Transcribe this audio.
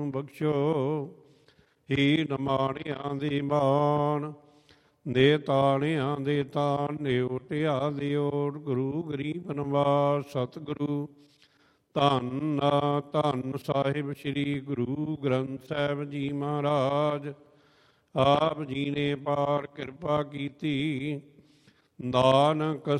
ਬਖਸ਼ੋ। ਹੀਨ ਮਾਣਿਆਂ ਦੀ ਮਾਣ, ਦੇ ਤਾਣਿਆਂ ਦੇ ਤਾਣ, ਦੇ ਓਟਿਆ ਦੀ ਓਟ। ਗੁਰੂ ਗਰੀਬ ਨਿਵਾਸ ਸਤਿਗੁਰੂ ਧੰਨ ਧੰਨ ਸਾਹਿਬ ਸ੍ਰੀ ਗੁਰੂ ਗ੍ਰੰਥ ਸਾਹਿਬ ਜੀ ਮਹਾਰਾਜ। ਆਪ ਜੀ ਨੇ ਪਾਰ ਕਿਰਪਾ ਕੀਤੀ, ਨਾਨਕ